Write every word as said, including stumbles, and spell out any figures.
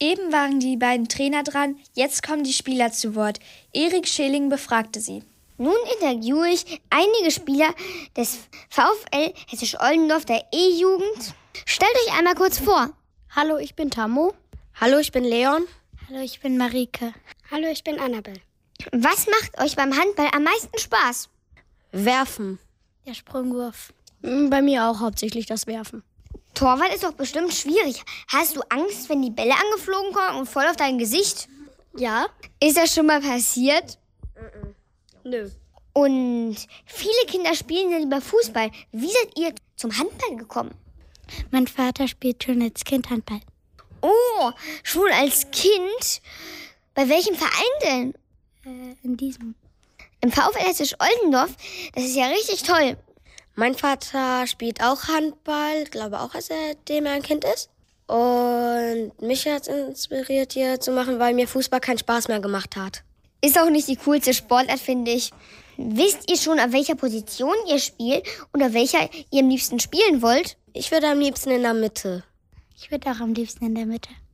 Eben waren die beiden Trainer dran, jetzt kommen die Spieler zu Wort. Erik Scheling befragte sie. Nun interviewe ich einige Spieler des VfL Hessisch-Oldendorf der E-Jugend. Stellt euch einmal kurz vor. Hallo, ich bin Tammo. Hallo, ich bin Leon. Hallo, ich bin Marike. Hallo, ich bin Annabel. Was macht euch beim Handball am meisten Spaß? Werfen. Der Sprungwurf. Bei mir auch hauptsächlich das Werfen. Torwart ist doch bestimmt schwierig. Hast du Angst, wenn die Bälle angeflogen kommen und voll auf dein Gesicht? Ja. Ist das schon mal passiert? Mm-mm. Nö. Und viele Kinder spielen ja lieber Fußball. Wie seid ihr zum Handball gekommen? Mein Vater spielt schon als Kind Handball. Oh, schon als Kind? Bei welchem Verein denn? Äh, in diesem. Im VfL Hessisch-Oldendorf? Das ist ja richtig toll. Mein Vater spielt auch Handball, glaube auch, seitdem er ein Kind ist. Und mich hat es inspiriert, hier zu machen, weil mir Fußball keinen Spaß mehr gemacht hat. Ist auch nicht die coolste Sportart, finde ich. Wisst ihr schon, auf welcher Position ihr spielt und auf welcher ihr am liebsten spielen wollt? Ich würde am liebsten in der Mitte. Ich würde auch am liebsten in der Mitte.